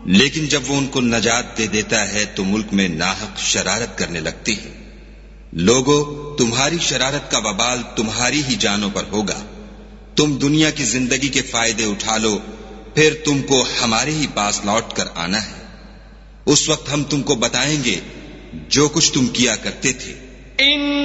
लेकिन जब वो उनको नजात दे देता है तो मुल्क में नाहक शरारत करने लगती है। लोगों, तुम्हारी शरारत का वबाल तुम्हारी ही जानों पर होगा। तुम दुनिया की जिंदगी के फायदे उठा लो, फिर तुमको हमारे ही पास लौट कर आना है। उस वक्त हम तुमको बताएंगे जो कुछ तुम किया करते थे।